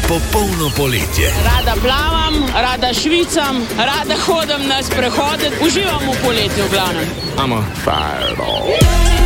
popolno poletje. Rada plavam, rada švicam, rada hodim na sprehode, uživam v poletju v glavnem. I'm a fireball.